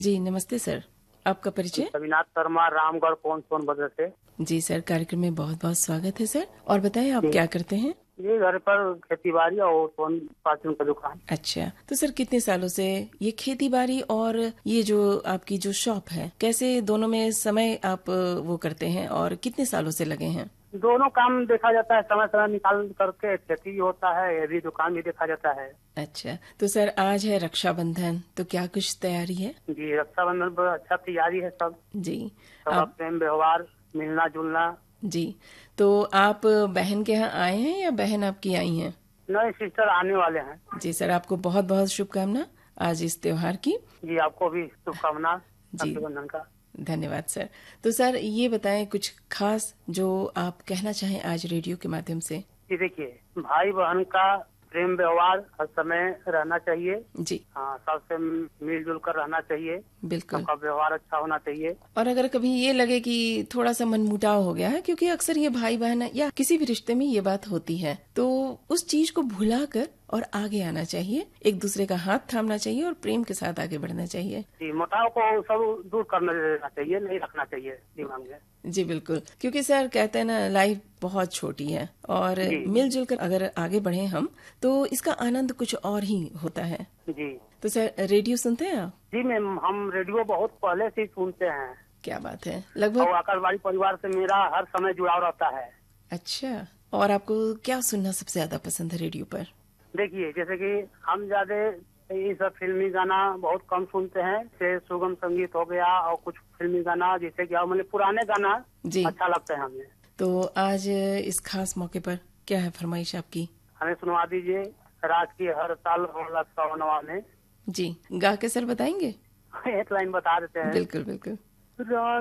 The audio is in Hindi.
जी नमस्ते सर, आपका परिचय? अविनाश शर्मा, रामगढ़, कौन सोनभद्र से। जी सर, कार्यक्रम में बहुत बहुत स्वागत है सर। और बताएं आप क्या करते हैं? ये घर पर खेती बाड़ी और सोन फार्चून का दुकान। अच्छा, तो सर कितने सालों से ये खेती बाड़ी और ये जो आपकी जो शॉप है, कैसे दोनों में समय आप वो करते हैं और कितने सालों से लगे हैं? दोनों काम देखा जाता है, समय समय निकाल करके खेती भी होता है, ये भी दुकान भी देखा जाता है। अच्छा, तो सर आज है रक्षाबंधन, तो क्या कुछ तैयारी है? जी, रक्षाबंधन पर अच्छा तैयारी है सब। जी सबका आप प्रेम व्यवहार, मिलना जुलना। जी, तो आप बहन के यहाँ आए हैं या बहन आपकी आई हैं? नए सिस्टर आने वाले हैं। जी सर, आपको बहुत बहुत शुभकामना आज इस त्योहार की। जी, आपको भी शुभकामना जी रक्षाबंधन का। धन्यवाद सर। तो सर ये बताएं कुछ खास जो आप कहना चाहें आज रेडियो के माध्यम से। जी देखिए, भाई बहन का प्रेम व्यवहार हर समय रहना चाहिए। जी हाँ, सबसे मिलजुल कर रहना चाहिए। बिल्कुल। सबका व्यवहार अच्छा होना चाहिए। और अगर कभी ये लगे कि थोड़ा सा मनमुटाव हो गया है, क्योंकि अक्सर ये भाई बहन या किसी भी रिश्ते में ये बात होती है, तो उस चीज को भुलाकर और आगे आना चाहिए, एक दूसरे का हाथ थामना चाहिए और प्रेम के साथ आगे बढ़ना चाहिए। जी, मुटाव को सब दूर करना देना चाहिए, नहीं रखना चाहिए दिमाग में। जी बिल्कुल, क्योंकि सर कहते हैं ना लाइफ बहुत छोटी है और जी मिलजुल कर अगर आगे बढ़े हम तो इसका आनंद कुछ और ही होता है। जी तो सर रेडियो सुनते हैं आप? जी मैम, हम रेडियो बहुत पहले से ही सुनते हैं क्या बात है, और लगभग। आकाशवाणी परिवार से मेरा हर समय जुड़ाव रहता है। अच्छा, और आपको क्या सुनना सबसे ज्यादा पसंद है रेडियो पर? देखिए, जैसे कि हम ज्यादा ये सब फिल्मी गाना बहुत कम सुनते हैं, जैसे सुगम संगीत हो गया और कुछ फिल्मी गाना, जैसे कि मैंने पुराने गाना जी, अच्छा लगता है हमें। तो आज इस खास मौके पर क्या है फरमाइश आपकी? हमें सुनवा दीजिए राष्ट्रीय हर साल होला सवनवा में। जी गा के सर बताएंगे? एक लाइन बता देते हैं। बिल्कुल बिल्कुल।